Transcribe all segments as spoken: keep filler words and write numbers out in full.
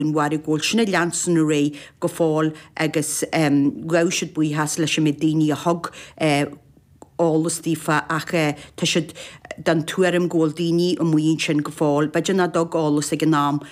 war ggóil sinna leansan a ré go fáil agus gaiisiid buí has leis sem daoine a thug álas tífa ach tá siad dan tuairim ggóil daoine a muon sin go fáil, beidir na dog álas ag an nám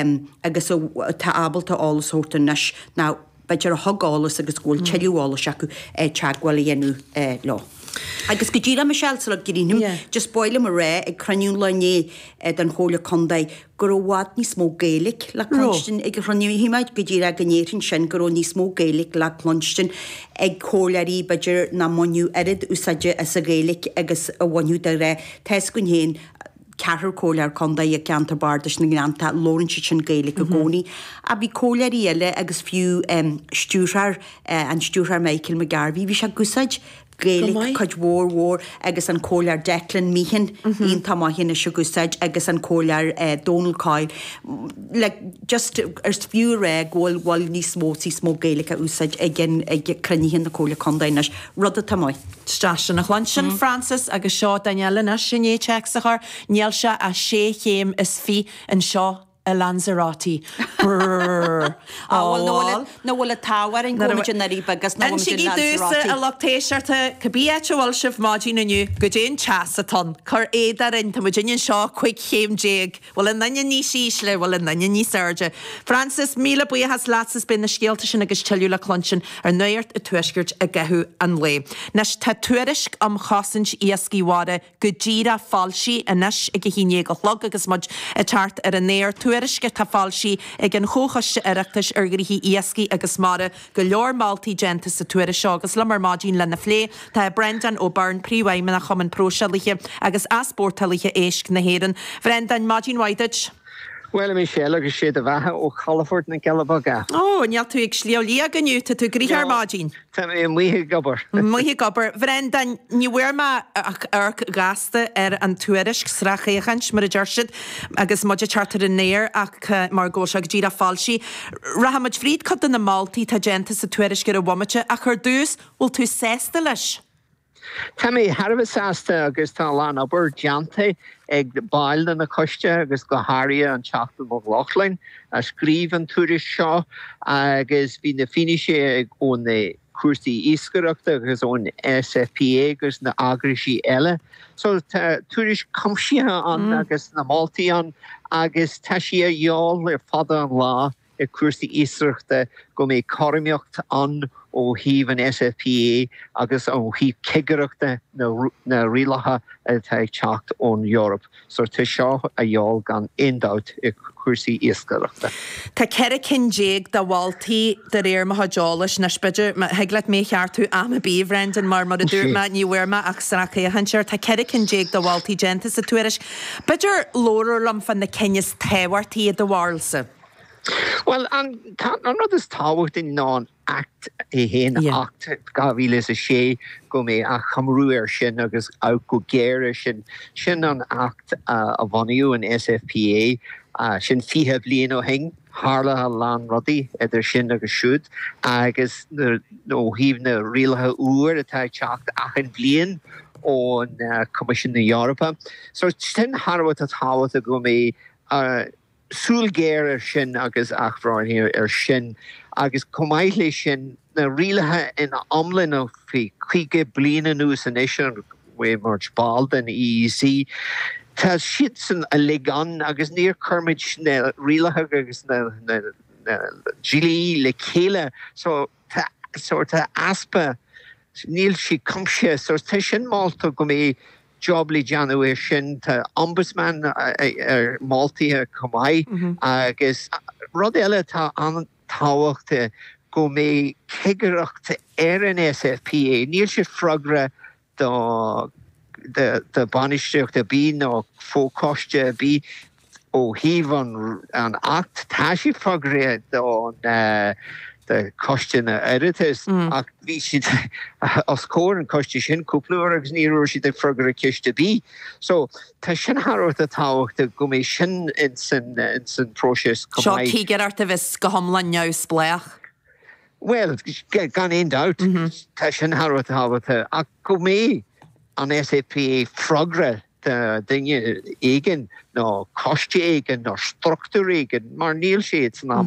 agus tá abalta álas hóta nes ná beidir a thugálas agus ggóil teúálas acu teagháil dhéanú lá. Agus go ddíra me sealsa le gurínum, just boile mar ré ag craniún lené den hóla condaid gur bhád ní smó Gaelic le clonstin ag craniú híimeid go ddíra gnéirn sin gur ní smó Gaelic le clonstin ag chólarí beidir na moniu erid úsaide as a Gaelic agus a bhainú de ré teis gon héin cehar cólar condaid ag ceantar bardas na gnáanta lóranse sin Gaelic a gcónaí a bhí cólarí eile agus fiú stúrthar an stúrthar Michael McGarvey bhí se gusaid Gaelic chuid mhór mhór agus an cólar Declan Meehan íon tá maithína se gusaid agus an cólar Donald Kyle le just ar fiú ré ggóil bháil níos smó sí smó Gaelic a úsaid ag cruníhan na cóla condaid rud a tamáid. Strasin nach Lansin Francis agus seo Daniela na sinné teachsachar níl se a sé chéim is fi an seo a Lanzarote. Brrr. Oh, no bhfuil a táhar an gomide na ríba agus na gomide Lanzarote. An a lochtéisiarta cabí éte bhil sibh mádí naniu go déon teas atá chur éadar in tá muidirinn seo chuig chéim déag bhfuil in nanne ní sísle bhfuil in nanne ní Serge. Francis míle buí has látas bin na scéalta sin agus teú le clonsin ar nuirt a tuisgirt a gathú an lé. Nes tá tuairisc am chosint iascíháda go ddíra fáilsí a nes ag híine go chlog agus mud a tart ar a néir tuairisce tá fáilsí ag an chóchaiste iireachtas ar gurthaí iascí agus mara go leor Maltaí genta sa tuairis seo agus le mar mádín lena phlé tá Brendan ó Burn príomhhaimime nach chuman prósealaithe agus aspórtalathe éisc na héan. Brendan mádín Whiteidge. Well, mi sé agus sé a bhethe ó Chalafort na Galabaga. Ó, neall tú ag slíolí a gniu tá tú gríthe mádín. Tá mé muithe gobar. Muithe gobar. Brendan, ní bhuair ma ar gasta ar an tuairisc srachéchans mar a deirsid agus muide chartar in néir ach mar ggóseach ddíra fáilsí. Rahamid fríd cad na Maltaí tá genta sa tuairisc ar a bhaimite ach chuir dús bhfuil tú sésta leis. Tá mé Harbh sásta agus tá lán obair deanta ag bail na coiste agus go háirithe an teachta mo Lochlein a scríb an tuairis seo agus bhí na finisé ag ón na cuasaí íoscaireachta agus ón S F P A agus na agrisí eile. So tá tuairis comsíthe an agus na Maltaí an agus tá sí a dheáil ar fada an lá i cuasaí íoscaireachta go mé choirmiocht an ó híomh an S F P A agus ó híomh cigeireachta na rialacha atá ag teacht ón Eorop. So tá seo a dheáil gan indát i cuasaí íoscaireachta. Tá ceithre cin déag do bháltaí de réir mo deálas na speidir heaglaid mé cheartú am a bí Brendan mar mar a dúirma níhuairma ach sracha hanseir tá ceithre cin déag do bháltaí genta sa tuairis. Beidir lórar lam fan na cinnes táhairtaí a do bhálsa. Well, an rud is táhacht in ná act i héin act gabhílas a sé go mé a chamrú ar sin agus á go géire sin sin an act a bhainniú an S F P A sin fihe blian ó hing hála a lán rudaí idir sin agus siúd agus nó híomh na rialathe uair atá teacht achan blian ón Commission na Eorpa. So sin Harbh a táhacht a go mé súlgéir ar sin agus achráin hir ar sin agus comáile sin na rialathe in amlinn ó fi chuige bliana nús an éisian we march bald an E E C tá siad san a legan agus níor chumid na rialathe agus na gilí le chéile so tá sorta aspa níl si cumse so tá sin Malta go mé Jobly January sin tá ombudsman ar Maltaí cumai agus rud eile tá an táhachta go mé cigeireachta ar an S F P A níl sé frogra do de banisteocht a bí nó fócoiste bí ó híomh an act tá sí frogra do the coiste na editas ach bhí siad os cóir an coiste sin cúplaúir agus ní raibh siad ag freigar a ciste bí. So tá sin Harbh a táhacht go mé sin in san in san próses Seo cígeart a bheits go thomlan neamh spléach. Well, gan éon doubt tá sin Harbh a táhacht ach go mé an S A P A frogra dinge igen ná koste igen ná struktur igen mar níl sé ná